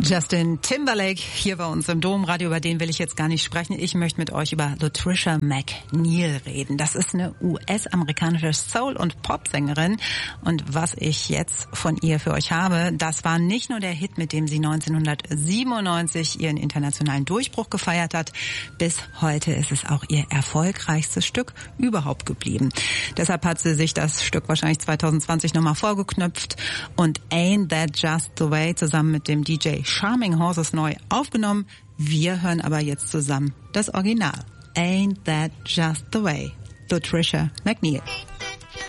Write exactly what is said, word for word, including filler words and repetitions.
Justin Timberlake hier bei uns im Domradio, über den will ich jetzt gar nicht sprechen. Ich möchte mit euch über Latricia McNeil reden. Das ist eine U S-amerikanische Soul- und Popsängerin. Und was ich jetzt von ihr für euch habe, das war nicht nur der Hit, mit dem sie neunzehnhundertsiebenundneunzig ihren internationalen Durchbruch gefeiert hat. Bis heute ist es auch ihr erfolgreichstes Stück überhaupt geblieben. Deshalb hat sie sich das Stück wahrscheinlich zwanzig zwanzig nochmal vorgeknöpft und Ain't That Just the Way zusammen mit dem D J Charming Horses neu aufgenommen. Wir hören aber jetzt zusammen das Original. Ain't That Just the Way. Latricia McNeil.